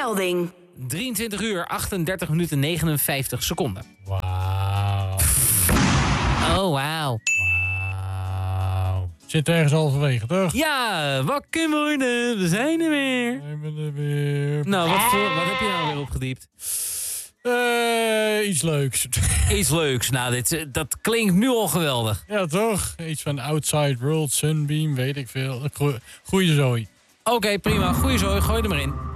melding. 23 uur, 38 minuten, 59 seconden. Wauw. Oh, wauw. Zit ergens halverwege, toch? Ja, wakker worden. We zijn er weer. Ik ben er weer. Nou, wat heb je nou weer opgediept? Iets leuks. Iets leuks. Nou, dat klinkt nu al geweldig. Ja, toch? Iets van Outside World, Sunbeam, weet ik veel. Goeie zooi. Oké, prima. Goeie zooi. Gooi er maar in.